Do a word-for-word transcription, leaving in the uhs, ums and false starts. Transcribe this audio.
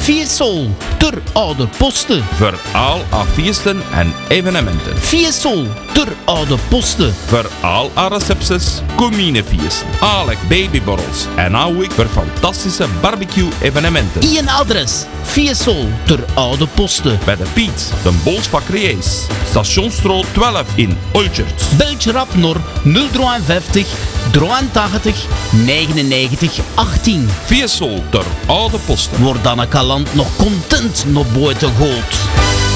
Fiesol, ter oude posten. Voor al haar feesten en evenementen. Fiesol, ter oude posten. Voor al haar recepties, communefeesten, alle babyborrels en ook voor fantastische barbecue-evenementen. Ien adres, Fiesol, ter oude posten. Bij de Piet, de Bolsbakkerijs, Stationsstraat twaalf in Olchert. Beltje rap naar nul vijftig, drieëntachtig, negenennegentig, achttien. Fiesol ter oude posten. Wordt dan een kalant nog content naar buiten gooit.